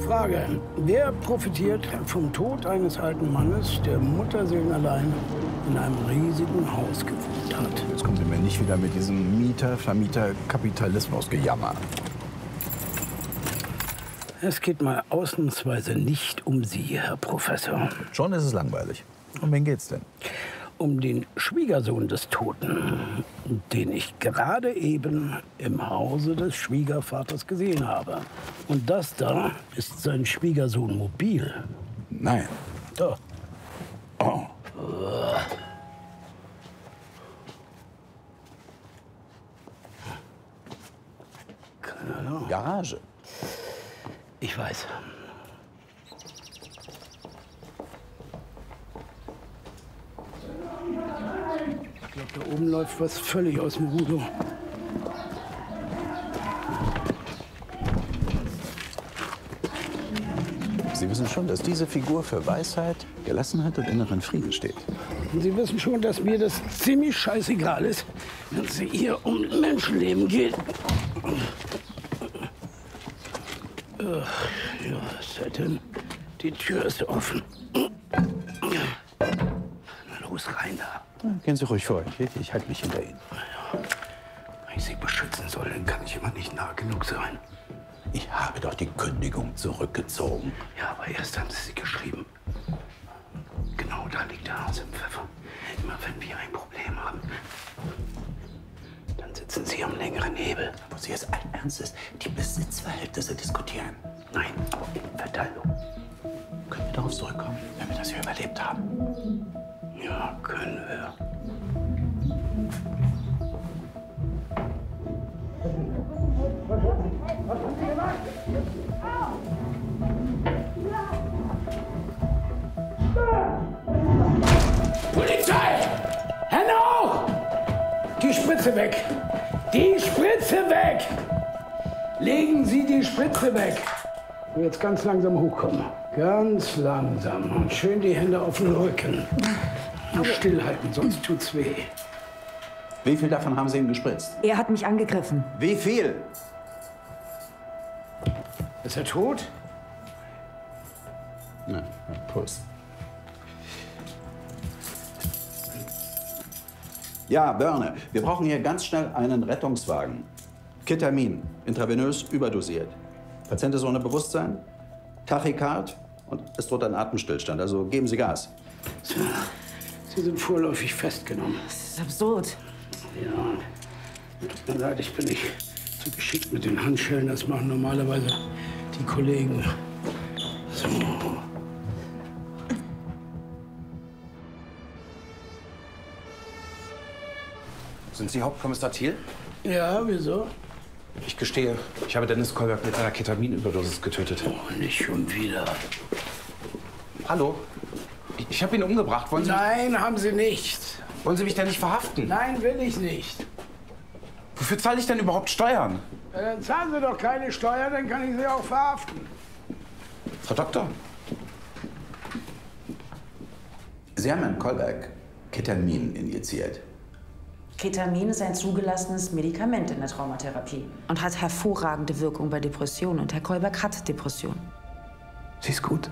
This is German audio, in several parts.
Frage. Wer profitiert vom Tod eines alten Mannes, der mutterseelenallein in einem riesigen Haus gewohnt hat? Jetzt kommen Sie mir nicht wieder mit diesem Mieter-Vermieter-Kapitalismus-Gejammer. Es geht mal ausnahmsweise nicht um Sie, Herr Professor. Schon ist es langweilig. Um wen geht's denn? Um den Schwiegersohn des Toten, den ich gerade eben im Hause des Schwiegervaters gesehen habe. Und das da ist sein Schwiegersohn mobil. Nein. Da. Oh. Keine Ahnung. Garage. Ich weiß. Ich glaube, da oben läuft was völlig aus dem Ruder. Sie wissen schon, dass diese Figur für Weisheit, Gelassenheit und inneren Frieden steht. Und Sie wissen schon, dass mir das ziemlich scheißegal ist, wenn es hier um Menschenleben geht. Ja, was ist denn? Die Tür ist offen. Na los, rein da. Gehen Sie ruhig vor. Ich halte mich hinter Ihnen. Wenn ich Sie beschützen soll, dann kann ich immer nicht nah genug sein. Ich habe doch die Kündigung zurückgezogen. Ja, aber erst haben Sie sie geschrieben. Genau da liegt der Hase im Pfeffer. Immer wenn wir ein Problem haben, dann sitzen Sie am längeren Hebel. Wo Sie es allen Ernstes die Besitzverhältnisse diskutieren. Nein, aber in Verteilung. Können wir darauf zurückkommen, wenn wir das hier überlebt haben? Ja, können wir. Polizei! Hände hoch! Die Spritze weg! Die Spritze weg! Legen Sie die Spritze weg! Und jetzt ganz langsam hochkommen. Ganz langsam. Und schön die Hände auf den Rücken. Und stillhalten, sonst tut's weh. Wie viel davon haben Sie ihm gespritzt? Er hat mich angegriffen. Wie viel? Ist er tot? Na, Puls. Ja, Börne, wir brauchen hier ganz schnell einen Rettungswagen. Ketamin, intravenös überdosiert. Patient ist ohne Bewusstsein, Tachykard und es droht ein Atemstillstand. Also geben Sie Gas. Sie sind vorläufig festgenommen. Das ist absurd. Ja, tut mir leid, ich bin nicht so geschickt mit den Handschellen. Das machen normalerweise die Kollegen. So. Sind Sie Hauptkommissar Thiel? Ja, wieso? Ich gestehe, ich habe Dennis Kolberg mit einer Ketaminüberdosis getötet. Oh, nicht schon wieder. Hallo? Ich habe ihn umgebracht. Wollen Sie, Nein, haben Sie nicht. wollen Sie mich denn nicht verhaften? Nein, will ich nicht. Wofür zahle ich denn überhaupt Steuern? Ja, dann zahlen Sie doch keine Steuer, dann kann ich Sie auch verhaften. Frau Doktor? Sie haben Herrn Kolberg Ketamin injiziert. Ketamin ist ein zugelassenes Medikament in der Traumatherapie und hat hervorragende Wirkung bei Depressionen. Und Herr Kolberg hat Depressionen. Sie ist gut.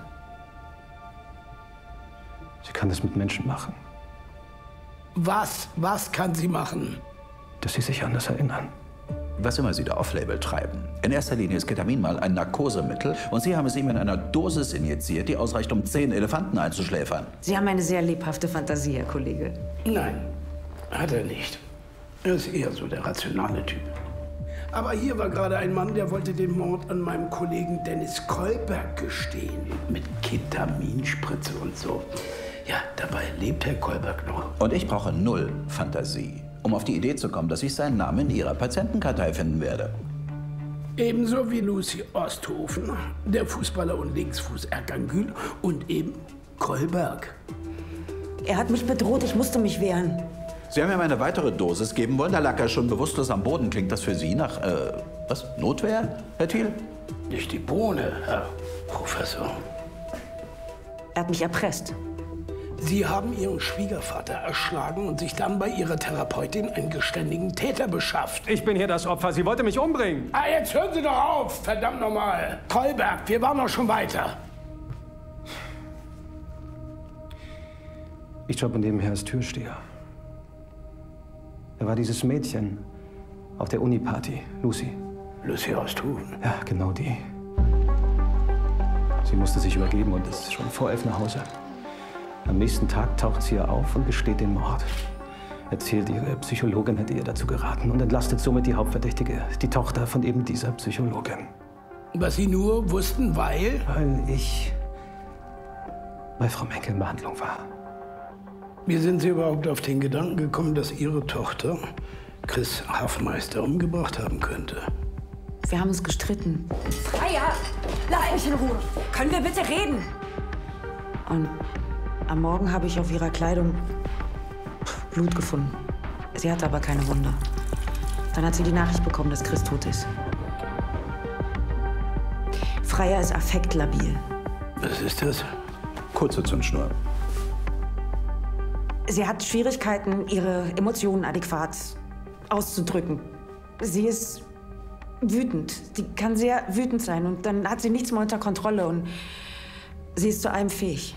Sie kann das mit Menschen machen, Was? Was kann sie machen? dass sie sich an das erinnern. Was immer Sie da off-label treiben. In erster Linie ist Ketamin mal ein Narkosemittel und Sie haben es ihm in einer Dosis injiziert, die ausreicht, um 10 Elefanten einzuschläfern. Sie haben eine sehr lebhafte Fantasie, Herr Kollege. Nein, hat er nicht. Er ist eher so der rationale Typ. Aber hier war gerade ein Mann, der wollte den Mord an meinem Kollegen Dennis Kolberg gestehen. Mit Ketaminspritze und so. Ja, dabei lebt Herr Kolberg noch. Und ich brauche 0 Fantasie, um auf die Idee zu kommen, dass ich seinen Namen in Ihrer Patientenkartei finden werde. Ebenso wie Lucy Osthofen, der Fußballer und Linksfuß Erkangül und eben Kolberg. Er hat mich bedroht, ich musste mich wehren. Sie haben ihm eine weitere Dosis geben wollen, da lag er schon bewusstlos am Boden. Klingt das für Sie nach, was, Notwehr, Herr Thiel? Nicht die Bohne, Herr Professor. Er hat mich erpresst. Sie haben Ihren Schwiegervater erschlagen und sich dann bei Ihrer Therapeutin einen geständigen Täter beschafft. Ich bin hier das Opfer. Sie wollte mich umbringen. Ah, jetzt hören Sie doch auf, verdammt nochmal. Kolberg, wir waren doch schon weiter. Ich jobbe nebenher als Türsteher. Da war dieses Mädchen auf der Uni-Party, Lucy. Lucy Osthofen. Ja, genau die. Sie musste sich übergeben und ist schon vor 11 nach Hause. Am nächsten Tag taucht sie hier auf und gesteht den Mord. Erzählt, ihre Psychologin hätte ihr dazu geraten und entlastet somit die Hauptverdächtige, die Tochter von eben dieser Psychologin. Was Sie nur wussten, weil? Weil ich bei Frau Menke in Behandlung war. Wie sind Sie überhaupt auf den Gedanken gekommen, dass Ihre Tochter Chris Hafmeister umgebracht haben könnte? Wir haben uns gestritten. Freya, lass mich in Ruhe. Können wir bitte reden? Und am Morgen habe ich auf ihrer Kleidung Blut gefunden. Sie hatte aber keine Wunde. Dann hat sie die Nachricht bekommen, dass Chris tot ist. Freya ist affektlabil. Was ist das? Kurze Zündschnur. Sie hat Schwierigkeiten, ihre Emotionen adäquat auszudrücken. Sie ist wütend. Die kann sehr wütend sein und dann hat sie nichts mehr unter Kontrolle und sie ist zu allem fähig.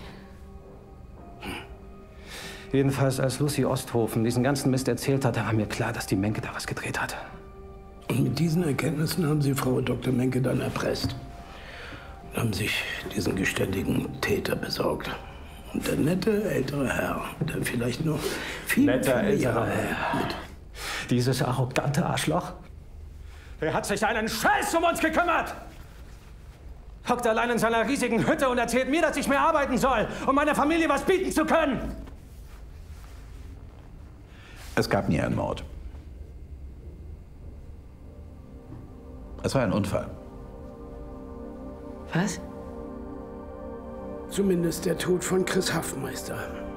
Jedenfalls, als Lucy Osthofen diesen ganzen Mist erzählt hat, da war mir klar, dass die Menke da was gedreht hat. Und mit diesen Erkenntnissen haben Sie Frau Dr. Menke dann erpresst. Und haben sich diesen geständigen Täter besorgt. Und der nette ältere Herr, der vielleicht noch viele Jahre mit. Dieses arrogante Arschloch. Er hat sich einen Scheiß um uns gekümmert. Hockt allein in seiner riesigen Hütte und erzählt mir, dass ich mehr arbeiten soll, um meiner Familie was bieten zu können. Es gab nie einen Mord. Es war ein Unfall. Was? Zumindest der Tod von Chris Hafmeister.